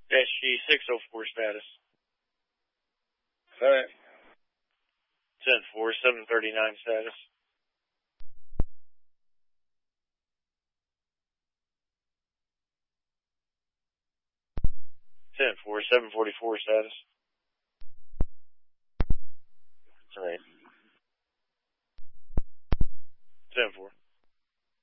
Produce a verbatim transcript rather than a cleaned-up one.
S G six oh four status. Alright. ten four, seven thirty-nine status. ten four, seven forty-four status. Alright.